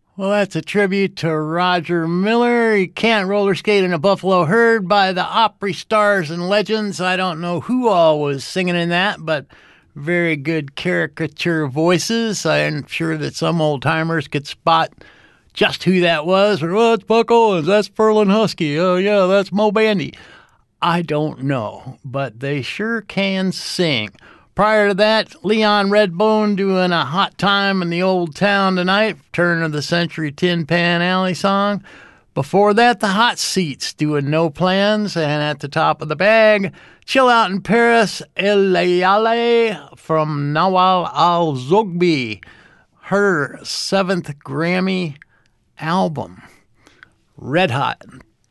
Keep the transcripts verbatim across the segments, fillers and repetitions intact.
Well, that's a tribute to Roger Miller. You can't roller skate in a buffalo herd by the Opry Stars and Legends. I don't know who all was singing in that, but very good caricature voices. I'm sure that some old timers could spot just who that was. Or, well, that's Buck Owens. That's Ferlin Husky. Oh, yeah, that's Mo Bandy. I don't know, but they sure can sing. Prior to that, Leon Redbone doing a hot time in the old town tonight, turn of the century Tin Pan Alley song. Before that, the Hot Seats doing No Plans, and at the top of the bag, Chill Out in Paris, El Layale from Nawal Al-Zogbi, her seventh Grammy album. Red Hot.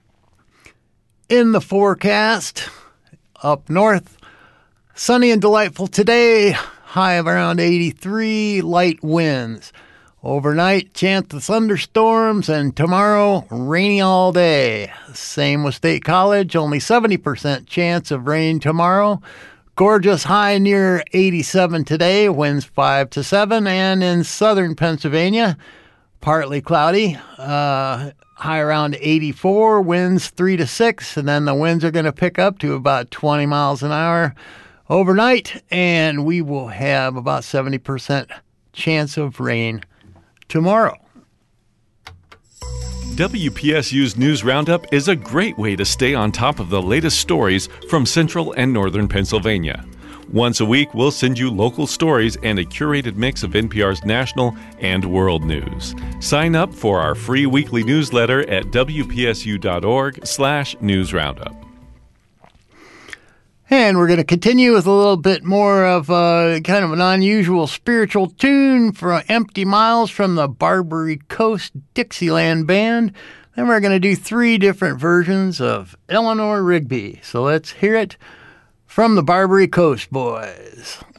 In the forecast, up north, sunny and delightful today, high of around eighty-three, light winds. Overnight, chance of thunderstorms, and tomorrow, rainy all day. Same with State College, only seventy percent chance of rain tomorrow. Gorgeous high near eighty-seven today, winds five to seven, and in southern Pennsylvania, partly cloudy, uh, high around eighty-four, winds three to six, and then the winds are going to pick up to about twenty miles an hour overnight, and we will have about seventy percent chance of rain tomorrow. W P S U's News Roundup is a great way to stay on top of the latest stories from central and northern Pennsylvania. Once a week, we'll send you local stories and a curated mix of N P R's national and world news. Sign up for our free weekly newsletter at W P S U dot org slash news roundup. And we're going to continue with a little bit more of uh, kind of an unusual spiritual tune for Empty Miles from the Barbary Coast Dixieland Band. Then we're going to do three different versions of Eleanor Rigby. So let's hear it from the Barbary Coast Boys.